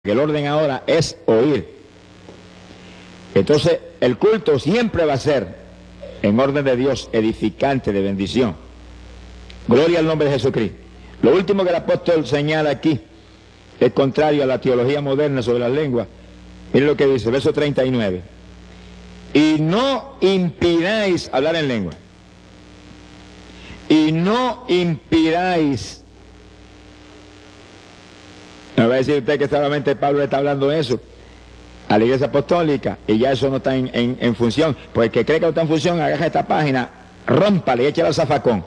El orden ahora es oír. Entonces, el culto siempre va a ser en orden de Dios, edificante, de bendición. Gloria al nombre de Jesucristo. Lo último que el apóstol señala aquí es contrario a la teología moderna sobre las lenguas. Miren lo que dice, verso 39. Y no impidáis hablar en lengua. Y no impidáis. Me va a decir usted que solamente Pablo le está hablando eso a la iglesia apostólica y ya eso no está en función. Pues el que cree que no está en función, agarra esta página, rómpale y échale al zafacón.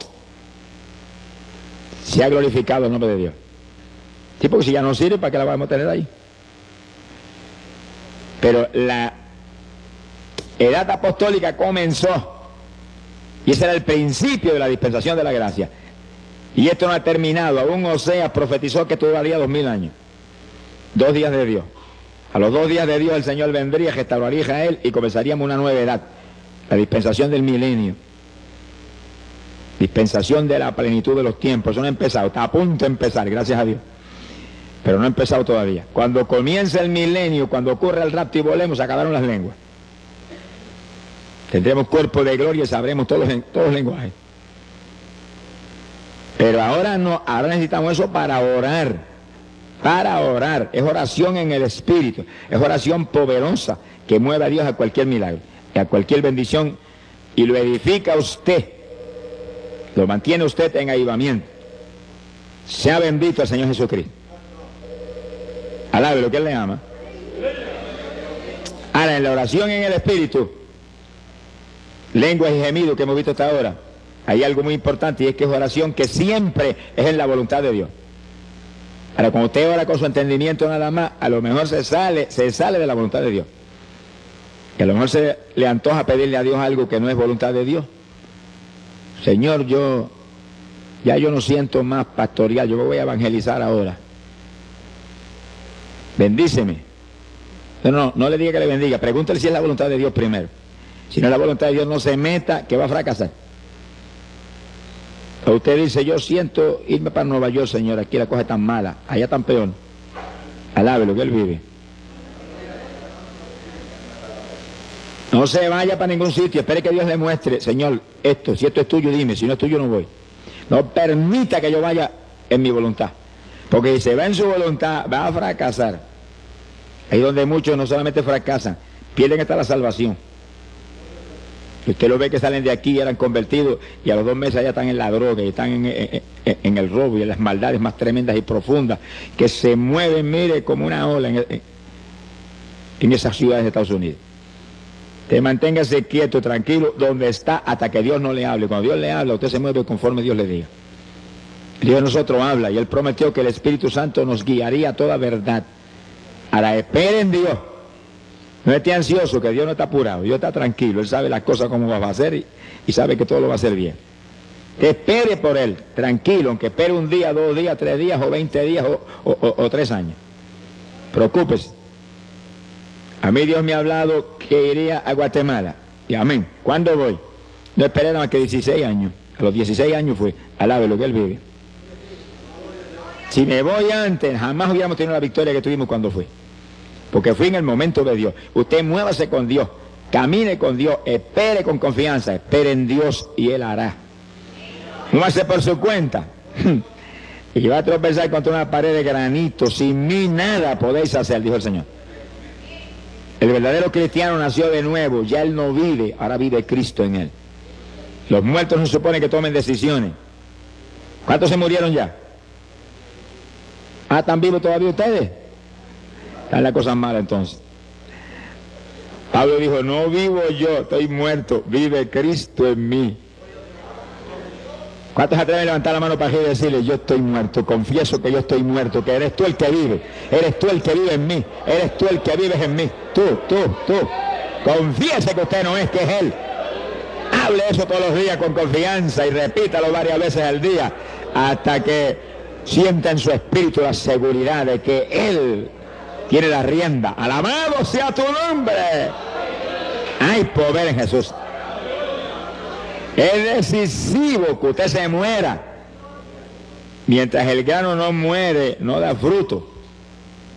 Se ha glorificado el nombre de Dios. Sí, porque si ya no sirve, ¿para qué la vamos a tener ahí? Pero la edad apostólica comenzó y ese era el principio de la dispensación de la gracia. Y esto no ha terminado. Aún Oseas profetizó que esto duraría 2000 años. 2 días de Dios. A los 2 días de Dios el Señor vendría, restauraría a Israel y comenzaríamos una nueva edad. La dispensación del milenio. Dispensación de la plenitud de los tiempos. Eso no ha empezado. Está a punto de empezar, gracias a Dios. Pero no ha empezado todavía. Cuando comience el milenio, cuando ocurra el rapto y volemos, se acabaron las lenguas. Tendremos cuerpo de gloria y sabremos todos los lenguajes. Pero ahora no, ahora necesitamos eso para orar. Para orar. Es oración en el Espíritu. Es oración poderosa que mueve a Dios a cualquier milagro, a cualquier bendición y lo edifica usted. Lo mantiene usted en avivamiento. Sea bendito el Señor Jesucristo. Alabe lo que Él le ama. Ahora, en la oración en el Espíritu, lenguas y gemidos que hemos visto hasta ahora, hay algo muy importante y es que es oración que siempre es en la voluntad de Dios. Ahora, cuando usted ora con su entendimiento nada más, a lo mejor se sale de la voluntad de Dios. Y a lo mejor se le antoja pedirle a Dios algo que no es voluntad de Dios. Señor, yo no siento más pastorear, yo me voy a evangelizar ahora. Bendíceme. No le diga que le bendiga, pregúntele si es la voluntad de Dios primero. Si no es la voluntad de Dios, no se meta, que va a fracasar. O usted dice, yo siento irme para Nueva York, Señor, aquí la cosa es tan mala, allá tan peor. Alabe lo que Él vive. No se vaya para ningún sitio, espere que Dios le muestre, Señor, esto, si esto es tuyo, dime, si no es tuyo, no voy. No permita que yo vaya en mi voluntad, porque si se va en su voluntad, va a fracasar. Ahí donde muchos no solamente fracasan, pierden hasta la salvación. Usted lo ve que salen de aquí y eran convertidos y a los 2 meses ya están en la droga y están en el robo y en las maldades más tremendas y profundas que se mueven, mire, como una ola en esas ciudades de Estados Unidos. Usted manténgase quieto, tranquilo, donde está hasta que Dios no le hable. Cuando Dios le habla, usted se mueve conforme Dios le diga. Dios de nosotros habla y Él prometió que el Espíritu Santo nos guiaría a toda verdad. Ahora espere en Dios. No esté ansioso, que Dios no está apurado, Dios está tranquilo, Él sabe las cosas cómo va a hacer y sabe que todo lo va a hacer bien. Espere por Él, tranquilo, aunque espere 1 día, 2 días, 3 días o 20 días o 3 años. Preocúpese. A mí Dios me ha hablado que iría a Guatemala. Y amén. ¿Cuándo voy? No esperé más que 16 años. A los 16 años fue. Alabe lo que Él vive. Si me voy antes, jamás hubiéramos tenido la victoria que tuvimos cuando fui. Porque fui en el momento de Dios. Usted muévase con Dios, camine con Dios, espere con confianza, espere en Dios y Él hará. Muévase por su cuenta. Y va a tropezar contra una pared de granito. Sin mí nada podéis hacer, dijo el Señor. El verdadero cristiano nació de nuevo, ya él no vive, ahora vive Cristo en él. Los muertos no se supone que tomen decisiones. ¿Cuántos se murieron ya? ¿Están vivos todavía ustedes? Están las cosas malas entonces. Pablo dijo, no vivo yo, estoy muerto, vive Cristo en mí. ¿Cuántos se atreven a levantar la mano para arriba y decirle, yo estoy muerto, confieso que yo estoy muerto, que eres tú el que vive, eres tú el que vive en mí, eres tú el que vives en mí, tú. Confiese que usted no es, que es Él. Hable eso todos los días con confianza y repítalo varias veces al día hasta que sienta en su espíritu la seguridad de que Él tiene la rienda. Alabado sea tu nombre. Hay poder en Jesús. Es decisivo que usted se muera. Mientras el grano no muere, no da fruto.